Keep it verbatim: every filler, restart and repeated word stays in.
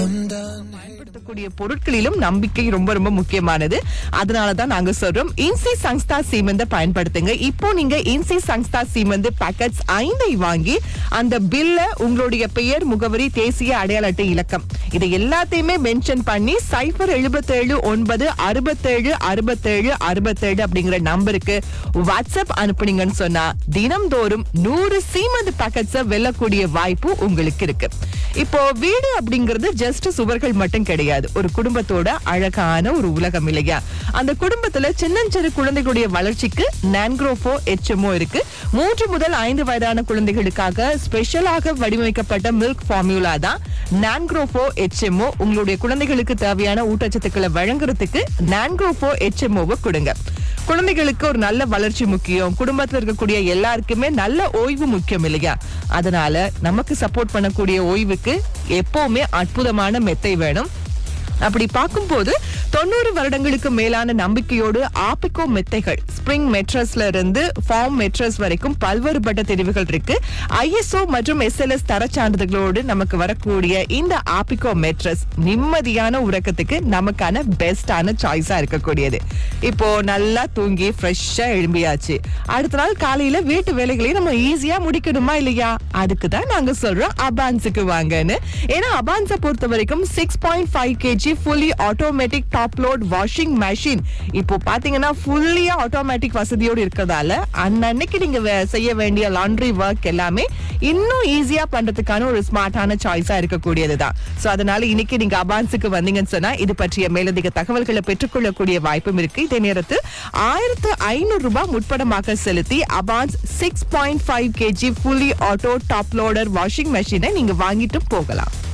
பயன்படுத்தக்கூடிய பொருட்களிலும் நம்பிக்கை ரொம்ப ரொம்ப முக்கியமானது. அதனாலதான் நாங்க சொல்றோம் இன்சி சங்ஸ்தா சீமெந்த பயன்படுத்துங்க. இப்போ நீங்க இன்சி சங்ஸ்தா சீமெந்து பேக்கெட்ஸ் ஐந்தை வாங்கி அந்த பில்ல உங்களுடைய பெயர், முகவரி, தேசிய அடையாள அட்டை இலக்கம் இதை எல்லாத்தையுமே மென்ஷன் பண்ணி சைபர் எழுபத்தேழு ஒன்பது அறுபத்தேழு அறுபத்தேழு அறுபத்தேழு அப்படிங்கிற நம்பருக்கு வாட்ஸ்அப் அனுப்புனீங்கன்னு சொன்னா தினம்தோறும் நூறு சீமெந்து பேக்கெட்ஸ வெல்லக்கூடிய வாய்ப்பு உங்களுக்கு இருக்கு. இப்போ வீடு அப்படிங்கிறது ஜஸ்ட் சுவர்கள் மட்டும் கிடையாது, ஒரு குடும்பத்தோட அழகான ஒரு உலகம் இல்லையா? அந்த குடும்பத்துல சின்னஞ்சிறு குழந்தைகளுடைய வளர்ச்சிக்கு நான்க்ரோஃபோ எச்எம்ஓ இருக்கு. மூன்று முதல் ஐந்து வயதான குழந்தைகளுக்காக ஸ்பெஷலாக வடிவமைக்கப்பட்ட மில்க் ஃபார்முலா தான் நான்க்ரோஃபோ எச்எம்ஓ. உங்களுடைய குழந்தைகளுக்கு தேவையான ஊட்டச்சத்துக்களை வழங்குறதுக்கு நான்க்ரோஃபோ எச்எம்ஓவை கொடுங்க. குழந்தைகளுக்கு ஒரு நல்ல வளர்ச்சி முக்கியம், குடும்பத்தில் இருக்கக்கூடிய எல்லாருக்குமே நல்ல ஓய்வு முக்கியம் இல்லையா? அதனால நமக்கு சப்போர்ட் பண்ணக்கூடிய ஓய்வுக்கு எப்பவுமே அற்புதமான மெத்தை வேணும். அப்படி பார்க்கும்போது தொண்ணூறு வருடங்களுக்கு மேலான நம்பிக்கையோடு ஆப்பிகோ மெத்தைகள், ஸ்பிரிங் மெட்ரஸ்ல இருந்து ஃபார்ம் மெட்ரஸ் வரைக்கும் பல்வேறுபட்ட தெரிவுகள் இருக்கு. ஐஎஸ்ஓ மற்றும் எஸ்எல்எஸ் தர சான்றிதழ்களோடு நமக்கு வரக்கூடிய இந்த ஆப்பிகோ மெட்ரஸ் நிம்மதியான உறக்கத்துக்கு நமக்கான பெஸ்டான சாய்ஸா இருக்கக்கூடியது. இப்போ நல்லா தூங்கி ஃப்ரெஷ்ஷா எழும்பியாச்சு, அடுத்த நாள் காலையில வீட்டு வேலைகளையும் நம்ம ஈஸியா முடிக்கணுமா இல்லையா? அதுக்குதான் நாங்க சொல்றோம் அபான்ஸுக்கு வாங்கன்னு. ஏன்னா அபான்ஸை பொறுத்த வரைக்கும் six point five KG fully automatic top load washing machine இப்போ பாத்தீங்கன்னா ஃபுல்லியா ஆட்டோமேட்டிக் வசதியோடு இருக்கிறதால அன்னைக்கு நீங்க செய்ய வேண்டிய லாண்ட்ரி ஒர்க் எல்லாமே இன்னும் ஈஸியா பண்றதுக்கான ஒரு ஸ்மார்ட்டான சாய்ஸா இருக்கக்கூடியதுதான். சோ அதனால இன்னைக்கு நீங்க அபான்ஸுக்கு வந்தீங்கன்னு சொன்னா இது பற்றிய மேலதிக தகவல்களை பெற்றுக்கொள்ளக்கூடிய வாய்ப்பும் இருக்கு. இதே நேரத்தில் ஆயிரத்து ஐநூறு ரூபாய் முற்படமாக செலுத்தி Abans six point five KG fully auto top loader washing மெஷினை நீங்க வாங்கிட்டு போகலாம்.